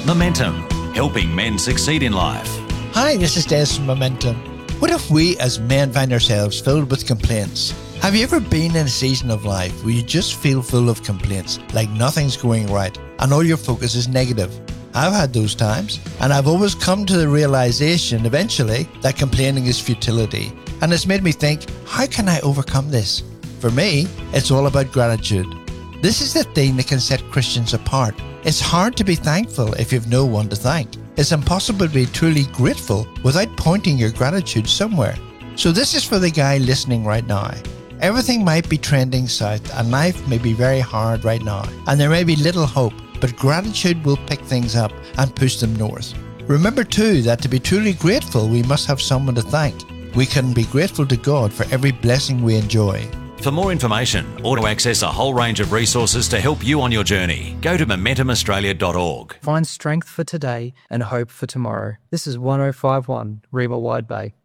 Momentum, helping men succeed in life. Hi, this is Des from Momentum. What if we as men find ourselves filled with complaints? Have you ever been in a season of life where you just feel full of complaints, like nothing's going right, and all your focus is negative? I've had those times, and I've always come to the realization eventually that complaining is futility. And it's made me think, how can I overcome this? For me, it's all about gratitude. This is the thing that can set Christians apart. It's hard to be thankful if you've no one to thank. It's impossible to be truly grateful without pointing your gratitude somewhere. So this is for the guy listening right now. Everything might be trending south and life may be very hard right now, and there may be little hope, but gratitude will pick things up and push them north. Remember too that to be truly grateful, we must have someone to thank. We can be grateful to God for every blessing we enjoy. For more information or to access a whole range of resources to help you on your journey, go to momentumaustralia.org. Find strength for today and hope for tomorrow. This is 1051 Reba Wide Bay.